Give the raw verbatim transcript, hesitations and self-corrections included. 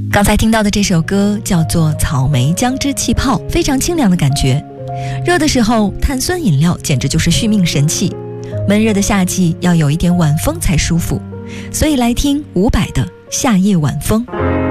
刚才听到的这首歌叫做《草莓姜汁气泡》，非常清凉的感觉。热的时候，碳酸饮料简直就是续命神器。闷热的夏季要有一点晚风才舒服，所以来听伍佰的《夏夜晚风》。